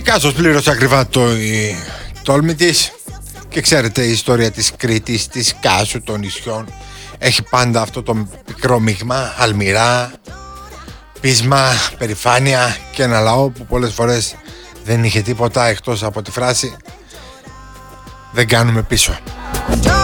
Κάσος πλήρωσε ακριβά το τόλμη της. Και ξέρετε, η ιστορία της Κρήτης, της Κάσου, των νησιών, έχει πάντα αυτό το πικρό μείγμα, αλμυρά, πείσμα, περηφάνεια και ένα λαό που πολλές φορές δεν είχε τίποτα εκτός από τη φράση «Δεν κάνουμε πίσω».